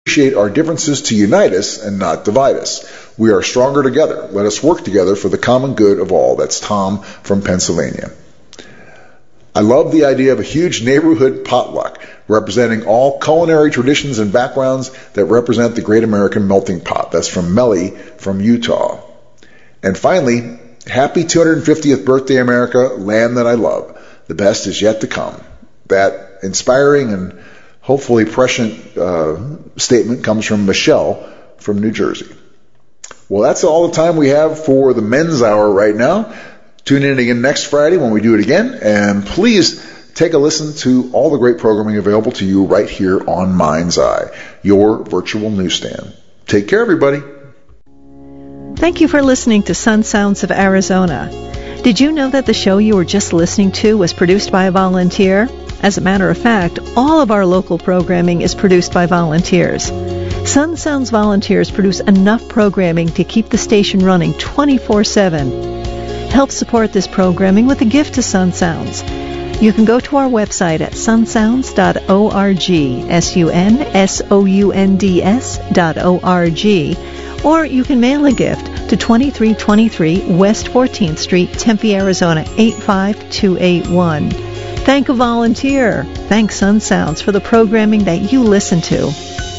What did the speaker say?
appreciate our differences to unite us and not divide us. We are stronger together. Let us work together for the common good of all. That's Tom from Pennsylvania. I love the idea of a huge neighborhood potluck representing all culinary traditions and backgrounds that represent the great American melting pot. That's from Melly from Utah. And finally, happy 250th birthday, America, land that I love. The best is yet to come. That inspiring and hopefully prescient statement comes from Michelle from New Jersey. Well, that's all the time we have for the Men's Hour right now. Tune in again next Friday when we do it again, and please take a listen to all the great programming available to you right here on Mind's Eye, your virtual newsstand. Take care, everybody. Thank you for listening to Sun Sounds of Arizona. Did you know that the show you were just listening to was produced by a volunteer? As a matter of fact, all of our local programming is produced by volunteers. Sun Sounds volunteers produce enough programming to keep the station running 24/7. Help support this programming with a gift to Sun Sounds. You can go to our website at sunsounds.org, sunsounds.org, or you can mail a gift to 2323 West 14th Street, Tempe, Arizona 85281. Thank a volunteer. Thank Sun Sounds for the programming that you listen to.